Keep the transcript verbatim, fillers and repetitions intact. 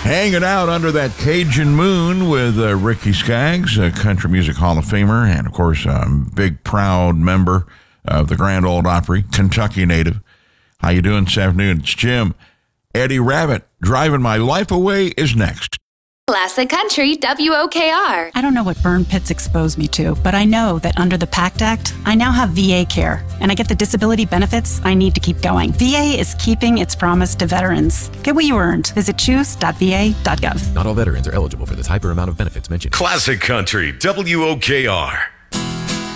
Hanging out under that Cajun moon with uh, Ricky Skaggs, a Country Music Hall of Famer, and, of course, a big, proud member of the Grand Ole Opry, Kentucky native. How you doing this afternoon? It's Jim. Eddie Rabbitt, Driving My Life Away is next. Classic Country W O K R. I don't know what burn pits exposed me to, but I know that under the PACT Act, I now have V A care, and I get the disability benefits I need to keep going. V A is keeping its promise to veterans. Get what you earned. Visit choose dot v a dot gov. Not all veterans are eligible for the type or amount of benefits mentioned. Classic Country W O K R.